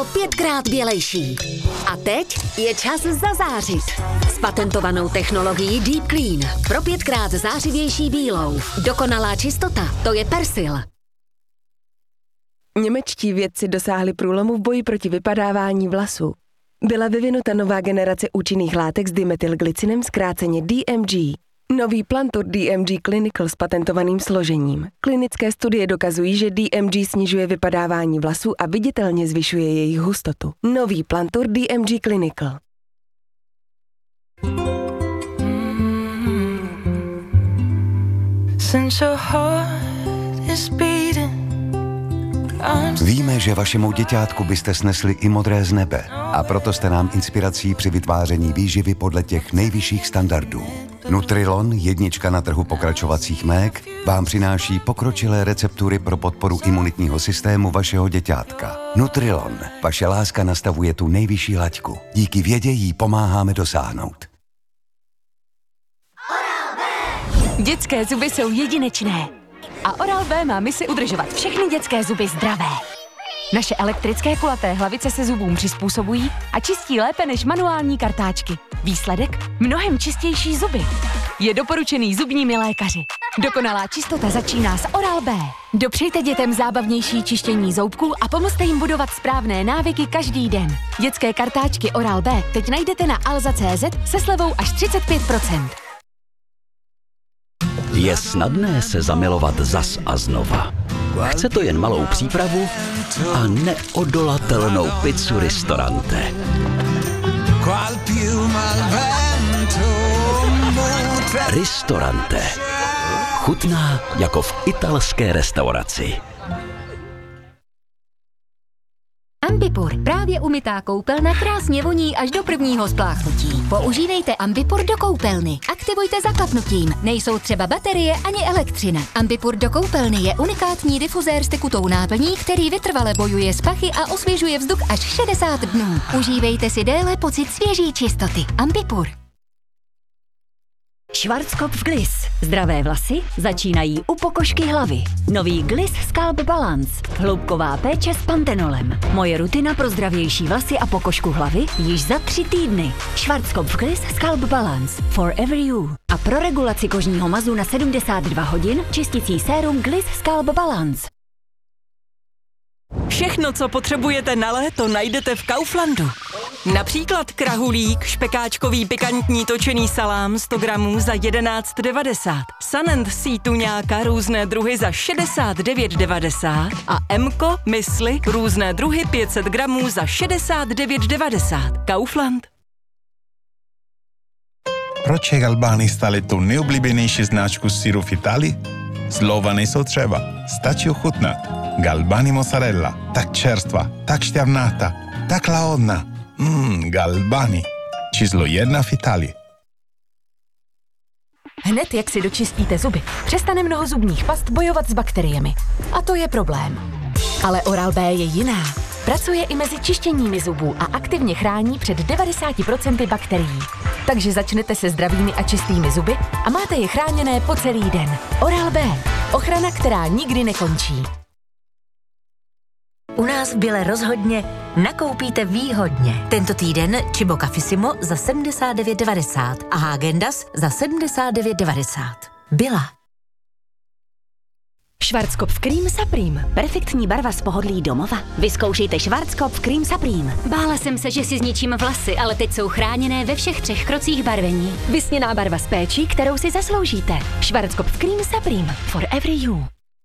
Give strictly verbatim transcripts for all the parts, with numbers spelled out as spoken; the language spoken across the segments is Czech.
pětkrát bělejší. A teď je čas zazářit. S patentovanou technologií Deep Clean. Pro pětkrát zářivější bílou. Dokonalá čistota, to je Persil. Němečtí vědci dosáhli průlomu v boji proti vypadávání vlasů. Byla vyvinuta nová generace účinných látek s dimethylglycinem, zkráceně D M G. Nový Plantur D M G Clinical s patentovaným složením. Klinické studie dokazují, že D M G snižuje vypadávání vlasů a viditelně zvyšuje jejich hustotu. Nový Plantur D M G Clinical. Víme, že vašemu děťátku byste snesli i modré z nebe a proto jste nám inspirací při vytváření výživy podle těch nejvyšších standardů. Nutrilon, jednička na trhu pokračovacích mlék, vám přináší pokročilé receptury pro podporu imunitního systému vašeho děťátka. Nutrilon, vaše láska nastavuje tu nejvyšší laťku. Díky vědě jí pomáháme dosáhnout. Dětské zuby jsou jedinečné. A Oral-B má misi udržovat všechny dětské zuby zdravé. Naše elektrické kulaté hlavice se zubům přizpůsobují a čistí lépe než manuální kartáčky. Výsledek? Mnohem čistější zuby. Je doporučený zubními lékaři. Dokonalá čistota začíná s Oral-B. Dopřejte dětem zábavnější čištění zoubků a pomozte jim budovat správné návyky každý den. Dětské kartáčky Oral-B teď najdete na alza tečka cé zet se slevou až třicet pět procent. Je snadné se zamilovat zas a znova. Chce to jen malou přípravu a neodolatelnou pizzu Ristorante. Ristorante. Chutná jako v italské restauraci. Ambipur, právě umytá koupelna krásně voní až do prvního spláchnutí. Používejte Ambipur do koupelny. Aktivujte zaklapnutím. Nejsou třeba baterie ani elektřina. Ambipur do koupelny je unikátní difuzér s tekutou náplní, který vytrvale bojuje s pachy a osvěžuje vzduch až šedesát dnů. Užívejte si déle pocit svěží čistoty. Ambipur. Schwarzkopf Gliss. Zdravé vlasy začínají u pokožky hlavy. Nový Gliss Scalp Balance. Hloubková péče s pantenolem. Moje rutina pro zdravější vlasy a pokožku hlavy již za tři týdny. Schwarzkopf Gliss Scalp Balance. Forever you. A pro regulaci kožního mazu na sedmdesát dva hodin čisticí sérum Gliss Scalp Balance. Všechno, co potřebujete na léto, najdete v Kauflandu. Například krahulík, špekáčkový pikantní točený salám sto gramů za jedenáct devadesát. Sun and Sea tuňáka různé druhy za šedesát devět devadesát a Emko, mysli, různé druhy pět set gramů za šedesát devět devadesát. Kaufland. Proč je Galbani stále tou nejoblíbenější značku syru v Itálii? Slova nejsou třeba, stačí ochutnat. Galbani mozzarella, tak čerstvá, tak šťavnatá, tak lahodná. Mmm, Galbani. Číslo jedna v Itálii. Hned jak si dočistíte zuby, přestane mnoho zubních past bojovat s bakteriemi. A to je problém. Ale Oral-B je jiná. Pracuje i mezi čištěními zubů a aktivně chrání před devadesát procent bakterií. Takže začnete se zdravými a čistými zuby a máte je chráněné po celý den. Oral-B. Ochrana, která nikdy nekončí. U nás v Bile rozhodně nakoupíte výhodně. Tento týden Cibo Cafissimo za sedmdesát devět devadesát a Häagen-Dazs za sedmdesát devět devadesát. Bila. Schwarzkopf Cream Supreme. Perfektní barva z pohodlí domova. Vyzkoušejte Schwarzkopf Cream Supreme. Bála jsem se, že si zničím vlasy, ale teď jsou chráněné ve všech třech krocích barvení. Vysněná barva s péčí, kterou si zasloužíte. Schwarzkopf Cream Supreme. Forever you.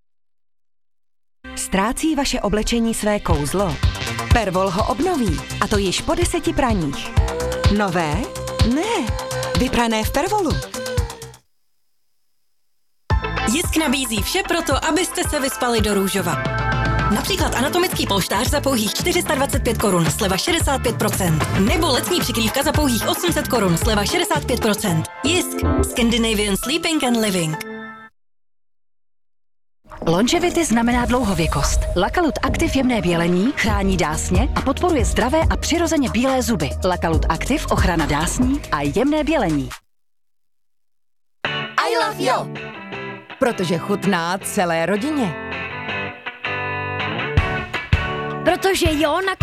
Ztrácí vaše oblečení své kouzlo? Pervol ho obnoví, a to již po deseti praních. Nové? Ne, vyprané v Pervolu. Jisk nabízí vše proto, abyste se vyspali do růžova. Například anatomický polštář za pouhých čtyři sta dvacet pět korun, sleva šedesát pět procent. Nebo letní přikrývka za pouhých osm set korun, sleva šedesát pět procent. Jisk. Scandinavian Sleeping and Living. Longevity znamená dlouhověkost. Lakalut Active jemné bělení chrání dásně a podporuje zdravé a přirozeně bílé zuby. Lakalut Active ochrana dásní a jemné bělení. I love you! Protože chutná celé rodině. Protože jo, na